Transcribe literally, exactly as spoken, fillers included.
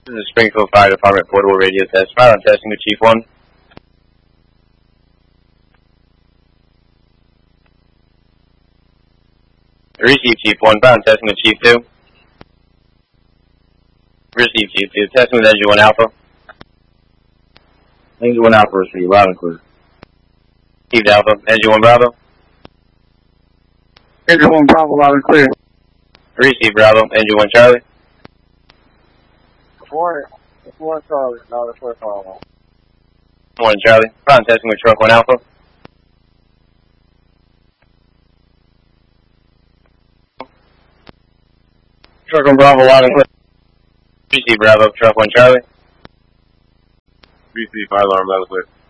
This is Springfield Fire Department portable radio test. Fire on testing with Chief one. Receive Chief one. Fire on testing with Chief two. Receive Chief two. Testing with Engine one Alpha. Engine one Alpha receive. Loud and clear. Received Alpha. Engine one Bravo. Engine one Bravo. Loud and clear. Receive Bravo. Engine one Charlie. Four. Four Charlie. No, that's four Charlie. One Charlie. Fire on testing with Truck one Alpha. Truck one Bravo. Loud and clear. Receive Bravo. Truck one Charlie. Receive fire alarm. Loud and clear.